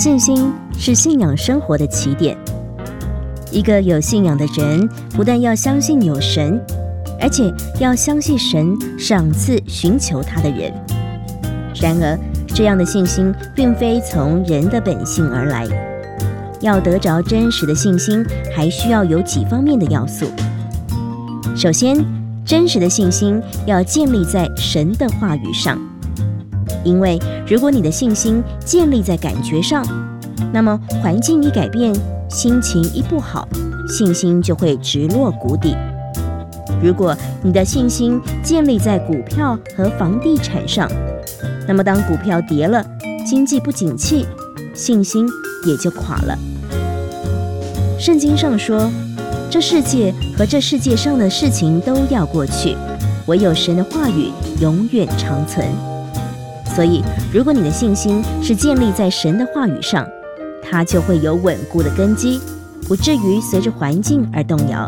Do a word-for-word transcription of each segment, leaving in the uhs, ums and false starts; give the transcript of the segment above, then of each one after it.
信心是信仰生活的起点。一个有信仰的人，不但要相信有神，而且要相信神赏赐寻求他的人。然而，这样的信心并非从人的本性而来。要得着真实的信心，还需要有几方面的要素。首先，真实的信心要建立在神的话语上。因为如果你的信心建立在感觉上，那么环境一改变，心情一不好，信心就会直落谷底。如果你的信心建立在股票和房地产上，那么当股票跌了，经济不景气，信心也就垮了。圣经上说，这世界和这世界上的事情都要过去，唯有神的话语永远长存。所以，如果你的信心是建立在神的话语上，它就会有稳固的根基，不至于随着环境而动摇。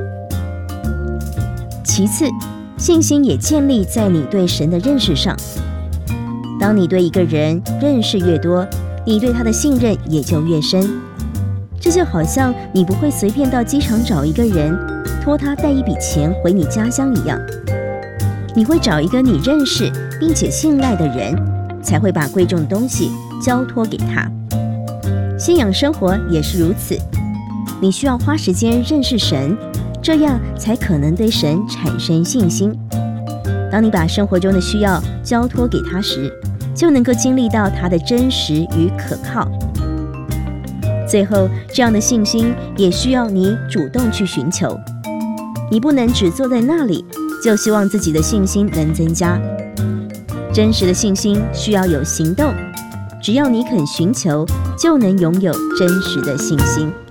其次，信心也建立在你对神的认识上。当你对一个人认识越多，你对他的信任也就越深。这就好像你不会随便到机场找一个人，托他带一笔钱回你家乡一样。你会找一个你认识并且信赖的人，才会把贵重的东西交托给他。信仰生活也是如此，你需要花时间认识神，这样才可能对神产生信心。当你把生活中的需要交托给他时，就能够经历到他的真实与可靠。最后，这样的信心也需要你主动去寻求。你不能只坐在那里，就希望自己的信心能增加。真实的信心需要有行动，只要你肯寻求，就能拥有真实的信心。